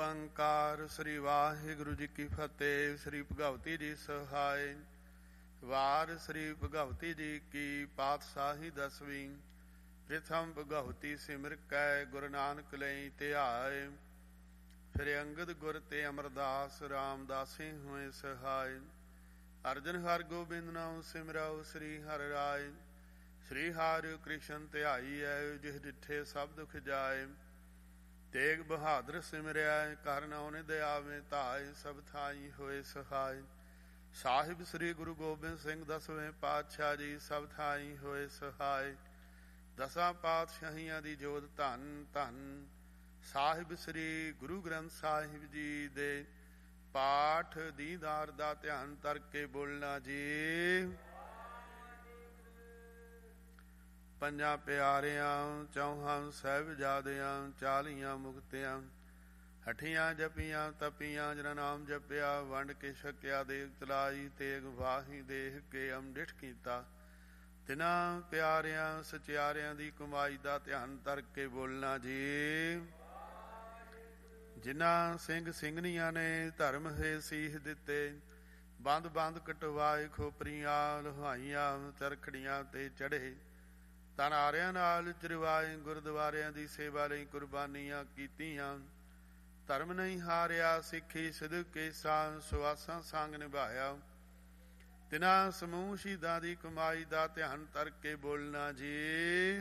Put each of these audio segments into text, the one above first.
ਓੰਕਾਰ ਸ੍ਰੀ ਵਾਹਿਗੁਰੂ ਜੀ ਕੀ ਫਤਿਹ। ਸ੍ਰੀ ਭਗਵਤੀ ਜੀ ਸਹਾਇ। ਵਾਰ ਸ੍ਰੀ ਭਗਵਤੀ ਜੀ ਕੀ ਪਾਤਸ਼ਾਹੀ ਦਸਵੀਂ। ਪ੍ਰਥਮ ਭਗਵਤੀ ਸਿਮਰ ਕੈ ਗੁਰੂ ਨਾਨਕ ਲਈ ਧਿਆਏ। ਫਿਰ ਅੰਗਦ ਗੁਰ ਤੇ ਅਮਰਦਾਸ ਰਾਮਦਾਸੀ ਹੋਏ ਸਹਾਇ। ਅਰਜਨ ਹਰਿ ਗੋਬਿੰਦ ਨਾਮ ਸਿਮਰਾਉ ਸ੍ਰੀ ਹਰਿ ਰਾਇ। ਸ੍ਰੀ ਹਰਿ ਕ੍ਰਿਸ਼ਨ ਧਿਆਈ ਐ ਜਿਹ ਡਿਠੇ ਸਭ ਦੁਖ ਜਾਏ। ਤੇਗ ਬਹਾਦਰ ਸਿਮਰਿਆ ਕਰ ਨਾਉ ਦਿਆਵੇਂ ਧਾਇ। ਸਭ ਥਾਈ ਹੋਏ ਸਹਾਇ। ਸਾਹਿਬ ਸ੍ਰੀ ਗੁਰੂ ਗੋਬਿੰਦ ਸਿੰਘ ਦਸਵੇਂ ਪਾਤਸ਼ਾਹ ਜੀ ਸਭ ਥਾਈ ਹੋਏ ਸਹਾਇ। ਦਸਾਂ ਪਾਤਸ਼ਾਹੀਆਂ ਦੀ ਜੋਤ ਧੰਨ ਧੰਨ। ਸਾਹਿਬ ਸ੍ਰੀ ਗੁਰੂ ਗ੍ਰੰਥ ਸਾਹਿਬ ਜੀ ਦੇ ਪਾਠ ਦੀਦਾਰ ਦਾ ਧਿਆਨ ਕਰਕੇ ਬੋਲਣਾ ਜੀ। ਪੰਜਾਂ ਪਿਆਰਿਆਂ ਚੌਹਾਂ ਸਾਹਿਬਜ਼ਾਦਿਆਂ 40 ਮੁਕਤਿਆਂ ਹਠੀਆਂ ਜਪੀਆਂ ਤਪੀਆਂ ਜਿਨ੍ਹਾਂ ਨਾਮ ਜਪਿਆ ਵੰਡ ਕੇ ਛਕਿਆ ਦੇਗ ਤਲਾਈ ਤੇਗ ਵਾਹੀ ਦੇਖ ਕੇ ਅੰਮ੍ਰਿਤ ਕੀਤਾ। ਤਿਨਾਂ ਪਿਆਰਿਆਂ ਸਚਿਆਰਿਆਂ ਦੀ ਕਮਾਈ ਦਾ ਧਿਆਨ ਕਰਕੇ ਬੋਲਣਾ ਜੀ। ਜਿਨ੍ਹਾਂ ਸਿੰਘ ਸਿੰਘਣੀਆਂ ਨੇ ਧਰਮ ਹੈ ਸੀਸ ਦਿੱਤੇ ਬੰਦ ਬੰਦ ਕਟਵਾਏ ਖੋਪਰੀਆਂ ਲੁਹਾਈਆਂ ਚਰਖੜੀਆਂ ਤੇ ਚੜ੍ਹੇ ਤਨਾਰਿਆਂ ਨਾਲ ਚਰਵਾਏ ਗੁਰਦੁਆਰਿਆਂ ਦੀ ਸੇਵਾ ਲਈ ਕੁਰਬਾਨੀਆਂ ਕੀਤੀਆਂ। ਧਰਮ ਨਹੀਂ ਹਾਰਿਆ ਸਿੱਖੀ ਸਿਦਕੇ ਸਾਂ ਸੁਆਸਾਂ ਸੰਗ ਨਿਭਾਇਆ। ਤਿਨਾਂ ਸਮੂਹ ਸ਼ਹੀਦਾਂ ਦੀ ਕਮਾਈ ਦਾ ਧਿਆਨ ਕਰਕੇ ਬੋਲਣਾ ਜੀ।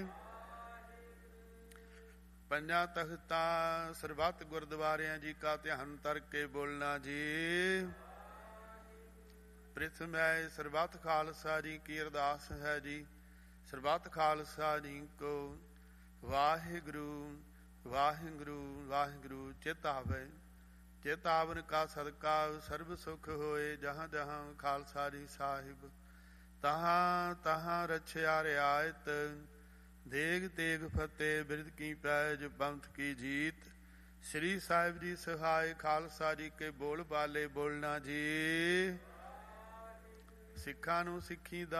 ਪੰਜਾਂ ਤਖਤਾਂ ਸਰਬੱਤ ਗੁਰਦੁਆਰਿਆਂ ਜੀ ਕਾ ਧਿਆਨ ਕਰਕੇ ਬੋਲਣਾ ਜੀ। ਪ੍ਰਿਥਮ ਹੈ ਸਰਬੱਤ ਖਾਲਸਾ ਜੀ ਕੀ ਅਰਦਾਸ ਹੈ ਜੀ। ਸਰਬੱਤ ਖਾਲਸਾ ਜੀ ਕੋ ਵਾਹਿਗੁਰੂ ਵਾਹਿਗੁਰੂ ਵਾਹਿਗੁਰੂ ਚਿਤ ਆਵੇ। ਚਿਤ ਆਵਨ ਕਾ ਸਦਕਾ ਸਰਬ ਸੁਖ ਹੋਏ। ਜਹਾਂ ਜਹਾਂ ਖਾਲਸਾ ਜੀ ਸਾਹਿਬ ਤਹਾਂ ਤਹਾਂ ਰਛਿਆ ਰਿਆਇਤ। ਦੇਗ ਤੇਗ ਫਤਿਹ ਬਿਰਦ ਕੀ ਪੈਜ ਪੰਥ ਕੀ ਜੀਤ। ਸ੍ਰੀ ਸਾਹਿਬ ਜੀ ਸਹਾਇ ਖਾਲਸਾ ਜੀ ਕੇ ਬੋਲ ਬਾਲੇ ਬੋਲਣਾ ਜੀ। ਸਿੱਖਾਂ ਨੂੰ ਸਿੱਖੀ ਦਾ